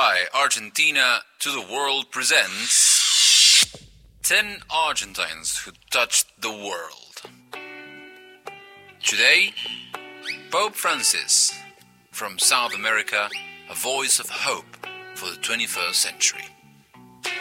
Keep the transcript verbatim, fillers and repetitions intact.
Fly Argentina to the World presents ten Argentines who touched the world. Today, Pope Francis, from South America, a voice of hope for the twenty-first century.